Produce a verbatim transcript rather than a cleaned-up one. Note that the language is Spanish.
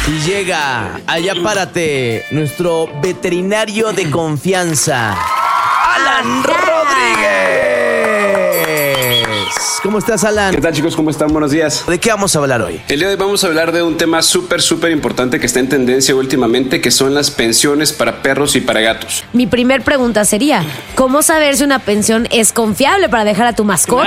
Y llega, allá párate, nuestro veterinario de confianza, Alan Rodríguez. ¿Cómo estás, Alan? ¿Qué tal, chicos? ¿Cómo están? Buenos días. ¿De qué vamos a hablar hoy? El día de hoy vamos a hablar de un tema súper, súper importante que está en tendencia últimamente, que son las pensiones para perros y para gatos. Mi primer pregunta sería, ¿cómo saber si una pensión es confiable para dejar a tu mascota?